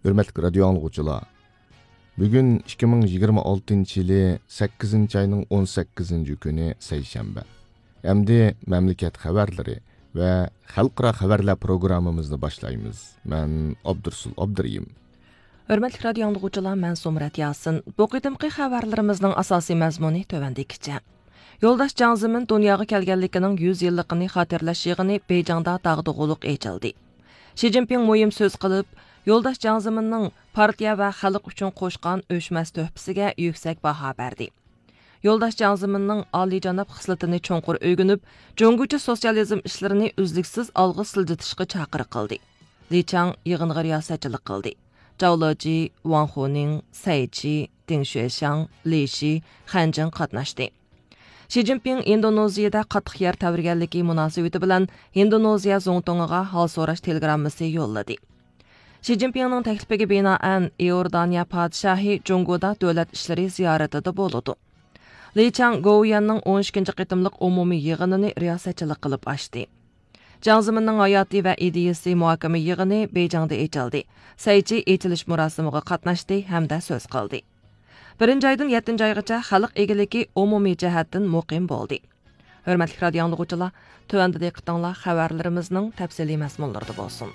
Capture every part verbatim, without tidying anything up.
Hürmetli radyo anlıqçılar. Bugün ikki ming yigirma oltinchi yili sakkizinchi ayning o'n sakkizinchi kuni seshanba. Endi memleket xabarlari ve xalqaro xabarlar programmamizni boshlaymiz. Men Abdursul Abdiriyim. Hürmetli radyo anlıqçılar, men Somrat Yasin. Bu qıdımqı xabarlarımızın asasi mazmuni tövendikicha. Yoldaş Jiang dunyoga kelganligining yuz yilligini xotirlash yig'ini Beyjingda dag'dug'uluq echildi. Xi Jinping muhim so'z qilib, Yoldaş Jiang partiya va xalq uchun qo'shgan o'chmas to'hpisiga yuksak baho berdi. Yoldaş Jiangning oliyjanob xislatini cho'nqur o'rganib, Jungucha sotsializm ishlarini uzluksiz olg'a siljitishga chaqiriq qildi. Li Chang yig'inga riyosatchilik qildi. Zhao Leji, Wang Huning, Cai Qi, Ding Xuexiang, Li Xi, Han Zheng qatnashdi. Xi Jinping Indoneziyada qattiq yer tavirganligi munosabati bilan Indoneziya Zongtongiga hol so'rash telegrammasi yo'lladi. Xi Jinpingning taklifiga binoan Iordaniya podshohi Jungoda davlat ishlari ziyoratida bo'ldi. Li Chang Goyanning o'n ikkinchi qitimliq umumiy yig'inini riyosatchilik qilib ochdi. Jiang hayoti va ideyasi muhokama yig'ini Beyjingda echildi. Cai Qi echilish murosimiga qatnashdi hamda so'z qildi. birinchi aydan yettinchi oygacha xalq egiligi umumiy jihatdan muqim bo'ldi. Hurmatli radio anlıqçılar, tövəndə diqqətinizlər xəbərlərimizin təfsili məzmunlarında bolsun.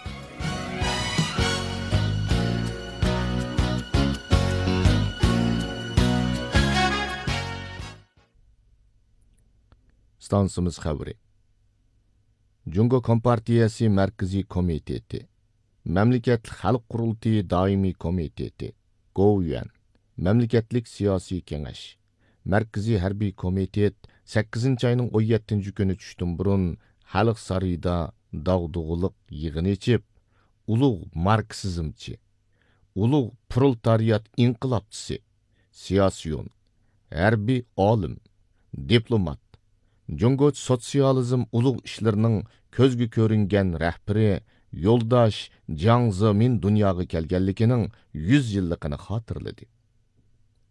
Stansımız xəbəri. Jungo Kompartiyası Mərkəzi Komiteti, Məmləkətlik Xalq Qurultayı Daimi Komiteti, Govyuan, Məmləkətlik Siyasi Kengeş, Mərkəzi Hərbi Komitet sakkizinchi ayning o'n yettinchi kuni tushdan burun Xalq sarayida dag'dug'uluq yig'in echib, ulug' marksizmchi, ulug' proletariyat inqilobchisi, siyosiyon, harbiy olim, diplomat, Jungo sotsializm ulug' ishlarining ko'zga ko'ringan rahbari Yoldaş Jiang Zemin dunyoga kelganligining yuz yilligini xotirladi.